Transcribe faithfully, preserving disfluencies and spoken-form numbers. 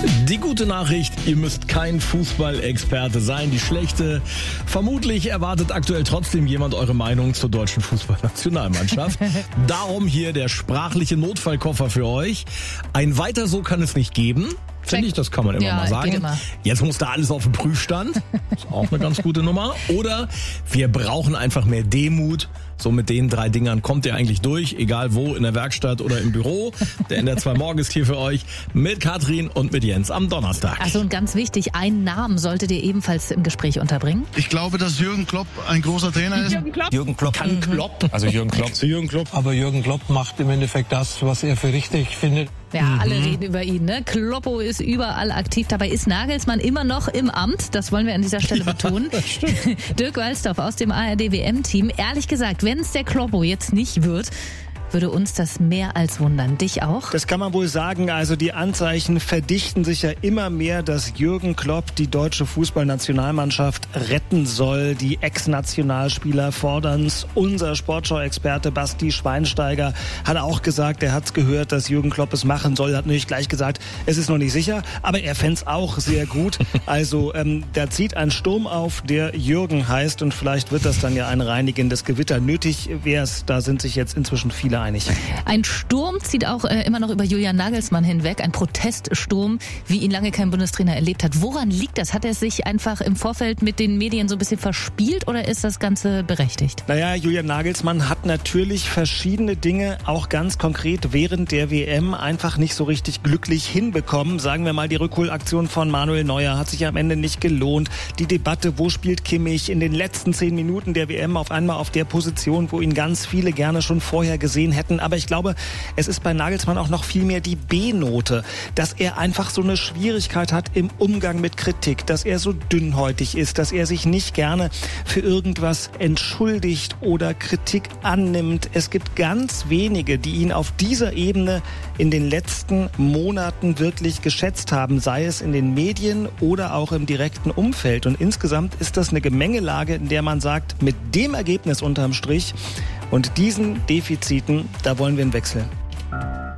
Die gute Nachricht, ihr müsst kein Fußballexperte sein. Die schlechte, vermutlich erwartet aktuell trotzdem jemand eure Meinung zur deutschen Fußballnationalmannschaft. Darum hier der sprachliche Notfallkoffer für euch. Ein weiter so kann es nicht geben. Finde ich, das kann man immer ja, mal sagen. Immer. Jetzt muss da alles auf den Prüfstand. Ist auch eine ganz gute Nummer. Oder wir brauchen einfach mehr Demut. So mit den drei Dingern kommt ihr eigentlich durch, egal wo, in der Werkstatt oder im Büro. Der N D R zwei Morgen ist hier für euch mit Katrin und mit Jens am Donnerstag. Also und ganz wichtig, einen Namen solltet ihr ebenfalls im Gespräch unterbringen. Ich glaube, dass Jürgen Klopp ein großer Trainer ist. Jürgen Klopp. Jürgen Klopp kann Klopp. Also Jürgen Klopp zu Jürgen Klopp. Aber Jürgen Klopp macht im Endeffekt das, was er für richtig findet. Ja, mhm. alle reden über ihn, ne? Kloppo ist überall aktiv. Dabei ist Nagelsmann immer noch im Amt. Das wollen wir an dieser Stelle betonen. Ja, Dirk Walsdorf aus dem A R D W M-Team. Ehrlich gesagt, wenn es der Kloppo jetzt nicht wird, würde uns das mehr als wundern. Dich auch? Das kann man wohl sagen. Also die Anzeichen verdichten sich ja immer mehr, dass Jürgen Klopp die deutsche Fußballnationalmannschaft retten soll. Die Ex-Nationalspieler fordern's. Unser Sportschau-Experte Basti Schweinsteiger hat auch gesagt, er hat's gehört, dass Jürgen Klopp es machen soll. Hat natürlich gleich gesagt, es ist noch nicht sicher, aber er fänd's auch sehr gut. Also ähm, da zieht ein Sturm auf, der Jürgen heißt, und vielleicht wird das dann ja ein reinigendes Gewitter. Nötig wär's. Da sind sich jetzt inzwischen viele einig. Ein Sturm zieht auch äh, immer noch über Julian Nagelsmann hinweg, ein Proteststurm, wie ihn lange kein Bundestrainer erlebt hat. Woran liegt das? Hat er sich einfach im Vorfeld mit den Medien so ein bisschen verspielt oder ist das Ganze berechtigt? Naja, Julian Nagelsmann hat natürlich verschiedene Dinge, auch ganz konkret während der W M, einfach nicht so richtig glücklich hinbekommen. Sagen wir mal, die Rückholaktion von Manuel Neuer hat sich am Ende nicht gelohnt. Die Debatte, wo spielt Kimmich in den letzten zehn Minuten der W M auf einmal auf der Position, wo ihn ganz viele gerne schon vorher gesehen hätten. Aber ich glaube, es ist bei Nagelsmann auch noch viel mehr die B-Note, dass er einfach so eine Schwierigkeit hat im Umgang mit Kritik, dass er so dünnhäutig ist, dass er sich nicht gerne für irgendwas entschuldigt oder Kritik annimmt. Es gibt ganz wenige, die ihn auf dieser Ebene in den letzten Monaten wirklich geschätzt haben, sei es in den Medien oder auch im direkten Umfeld. Und insgesamt ist das eine Gemengelage, in der man sagt, mit dem Ergebnis unterm Strich und diesen Defiziten, da wollen wir einen Wechsel.